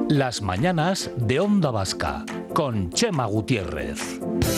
Las mañanas de Onda Vasca, con Chema Gutiérrez.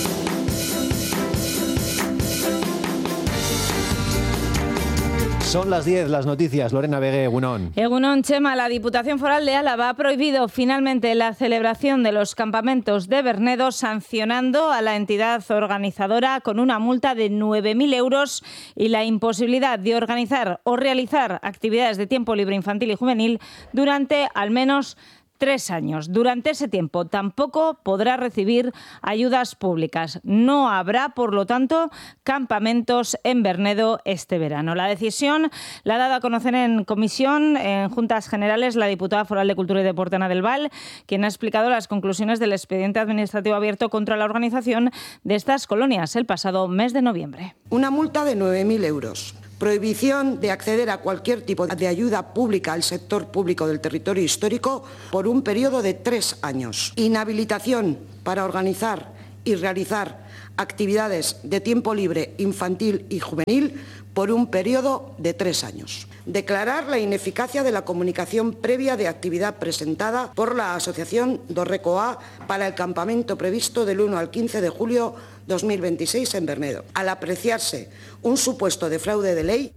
Son las 10, las noticias. Lorena Vegué, Egunon. Egunon, Chema. La Diputación Foral de Álava ha prohibido finalmente la celebración de los campamentos de Bernedo, sancionando a la entidad organizadora con una multa de 9.000 euros y la imposibilidad de organizar o realizar actividades de tiempo libre infantil y juvenil durante al menos 3 años. Durante ese tiempo tampoco podrá recibir ayudas públicas. No habrá, por lo tanto, campamentos en Bernedo este verano. La decisión la ha dado a conocer en comisión, en Juntas Generales, la diputada foral de Cultura y Deporte, Ana del Val, quien ha explicado las conclusiones del expediente administrativo abierto contra la organización de estas colonias el pasado mes de noviembre. Una multa de 9.000 euros. Prohibición de acceder a cualquier tipo de ayuda pública al sector público del territorio histórico por un periodo de 3 años. Inhabilitación para organizar y realizar actividades de tiempo libre infantil y juvenil por un periodo de 3 años. Declarar la ineficacia de la comunicación previa de actividad presentada por la Asociación Dorrecoa para el campamento previsto del 1 al 15 de julio 2026 en Bernedo. Al apreciarse un supuesto de fraude de ley,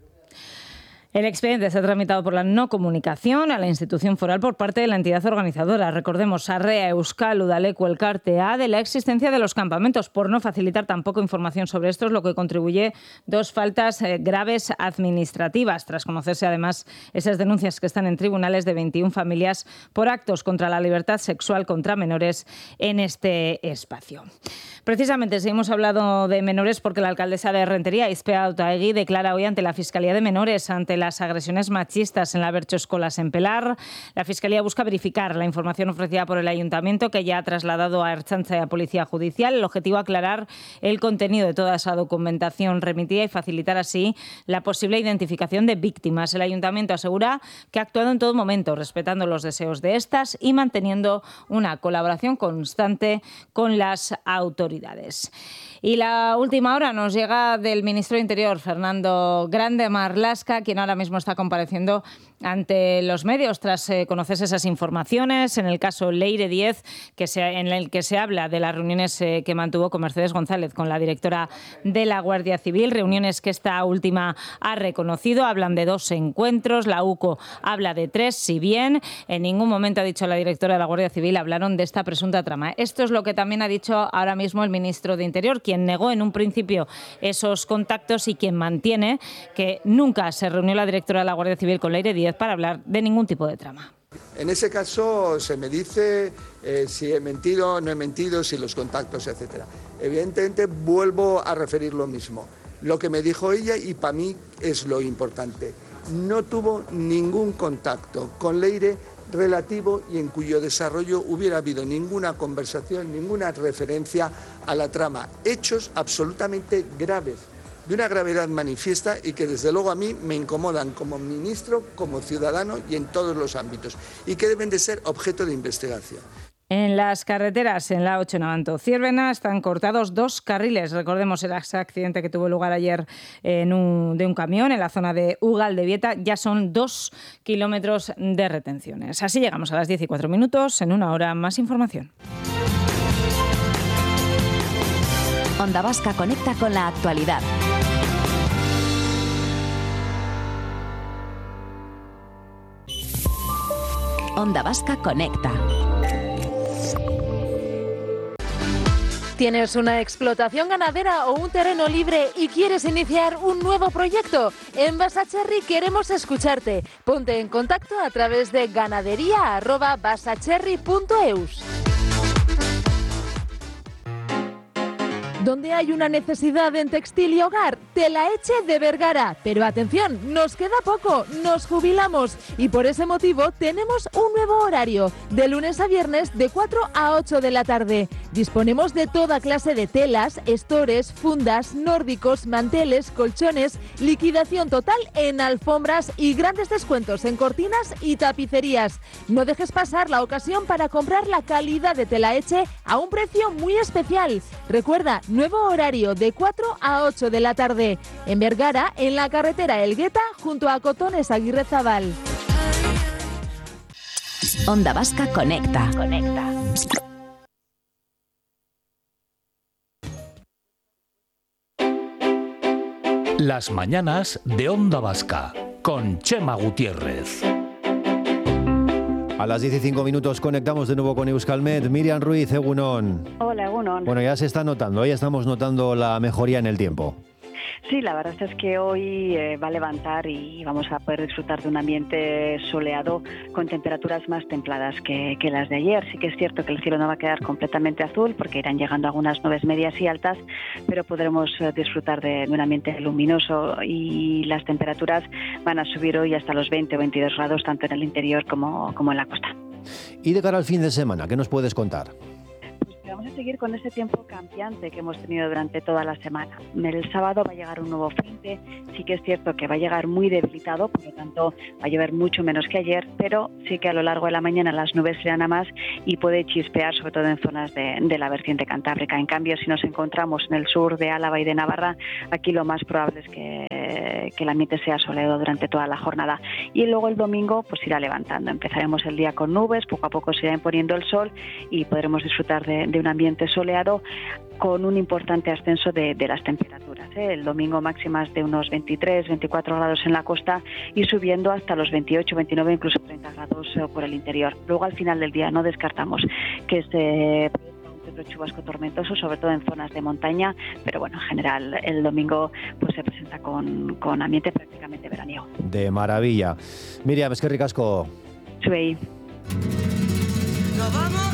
el expediente se ha tramitado por la no comunicación a la institución foral por parte de la entidad organizadora. Recordemos, Arrea, Euskal, Udaleku, Elkartea, de la existencia de los campamentos, por no facilitar tampoco información sobre estos, lo que contribuye 2 faltas graves administrativas, tras conocerse además esas denuncias que están en tribunales de 21 familias por actos contra la libertad sexual contra menores en este espacio. Precisamente seguimos hablando de menores porque la alcaldesa de Rentería, Ispea Otaegui, declara hoy ante la Fiscalía de Menores ante las agresiones machistas en la Bertso Escolas en Pelar. La Fiscalía busca verificar la información ofrecida por el Ayuntamiento, que ya ha trasladado a Ertzaintza y a Policía Judicial. El objetivo es aclarar el contenido de toda esa documentación remitida y facilitar así la posible identificación de víctimas. El Ayuntamiento asegura que ha actuado en todo momento, respetando los deseos de estas y manteniendo una colaboración constante con las autoridades. Y la última hora nos llega del ministro de Interior, Fernando Grande Marlaska, quien ahora mismo está compareciendo ante los medios tras conocerse esas informaciones en el caso Leire 10, en el que se habla de las reuniones que mantuvo con Mercedes González, con la directora de la Guardia Civil, reuniones que esta última ha reconocido. Hablan de 2 encuentros, la UCO habla de 3, si bien en ningún momento, ha dicho la directora de la Guardia Civil, hablaron de esta presunta trama. Esto es lo que también ha dicho ahora mismo el ministro de Interior, quien negó en un principio esos contactos y quien mantiene que nunca se reunió la directora de la Guardia Civil con Leire 10 para hablar de ningún tipo de trama. En ese caso se me dice si he mentido o no he mentido, si los contactos, etcétera. Evidentemente vuelvo a referir lo mismo. Lo que me dijo ella, y para mí es lo importante, no tuvo ningún contacto con Leire relativo y en cuyo desarrollo hubiera habido ninguna conversación, ninguna referencia a la trama. Hechos absolutamente graves, de una gravedad manifiesta y que desde luego a mí me incomodan como ministro, como ciudadano y en todos los ámbitos, y que deben de ser objeto de investigación. En las carreteras, en la 8 Navanto-Ciérvena, están cortados 2 carriles. Recordemos el accidente que tuvo lugar ayer de un camión en la zona de Ugaldebieta. Ya son 2 kilómetros de retenciones. Así llegamos a las 10:04. En una hora más información. Onda Vasca conecta con la actualidad. Onda Vasca conecta. ¿Tienes una explotación ganadera o un terreno libre y quieres iniciar un nuevo proyecto? En Basacherry queremos escucharte. Ponte en contacto a través de ganadería@basacherry.eus. Donde hay una necesidad en textil y hogar, Telaeche de Vergara. Pero atención, nos queda poco, nos jubilamos y por ese motivo tenemos un nuevo horario, de lunes a viernes de 4 a 8 de la tarde. Disponemos de toda clase de telas, estores, fundas, nórdicos, manteles, colchones, liquidación total en alfombras y grandes descuentos en cortinas y tapicerías. No dejes pasar la ocasión para comprar la calidad de Telaeche a un precio muy especial. Recuerda, nuevo horario de 4 a 8 de la tarde. En Vergara, en la carretera Elgueta, junto a Cotones Aguirrezabal. Onda Vasca Conecta. Las mañanas de Onda Vasca con Chema Gutiérrez. A las 15 conectamos de nuevo con Euskalmet. Miriam Ruiz, Egunon. Hola, Egunon. Bueno, ya se está notando, ya estamos notando la mejoría en el tiempo. Sí, la verdad es que hoy va a levantar y vamos a poder disfrutar de un ambiente soleado con temperaturas más templadas que las de ayer. Sí que es cierto que el cielo no va a quedar completamente azul porque irán llegando algunas nubes medias y altas, pero podremos disfrutar de un ambiente luminoso y las temperaturas van a subir hoy hasta los 20 o 22 grados tanto en el interior como en la costa. Y de cara al fin de semana, ¿qué nos puedes contar? Vamos a seguir con ese tiempo cambiante que hemos tenido durante toda la semana. El sábado va a llegar un nuevo frente, sí que es cierto que va a llegar muy debilitado, por lo tanto va a llover mucho menos que ayer, pero sí que a lo largo de la mañana las nubes serán a más y puede chispear, sobre todo en zonas de la vertiente cantábrica. En cambio, si nos encontramos en el sur de Álava y de Navarra, aquí lo más probable es que el ambiente sea soleado durante toda la jornada. Y luego el domingo pues irá levantando. Empezaremos el día con nubes, poco a poco se irá imponiendo el sol y podremos disfrutar de un ambiente soleado con un importante ascenso de las temperaturas. El domingo máximas de unos 23, 24 grados en la costa y subiendo hasta los 28, 29, incluso 30 grados por el interior. Luego al final del día no descartamos que se produzca un chubasco tormentoso, sobre todo en zonas de montaña, pero bueno, en general el domingo pues se presenta con ambiente prácticamente veraniego. De maravilla. Miriam, es que ricasco. Zuei. ¡Nos vamos!